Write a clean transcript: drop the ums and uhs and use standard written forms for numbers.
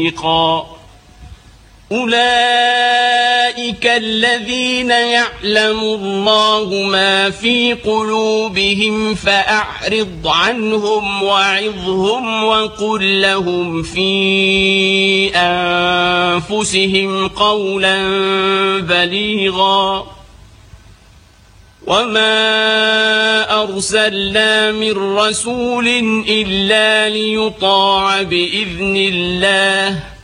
أولئك الذين يعلم الله ما في قلوبهم فأعرض عنهم وعظهم وقل لهم في أنفسهم قولا بليغا وما أرسلنا من رسول إلا ليطاع بإذن الله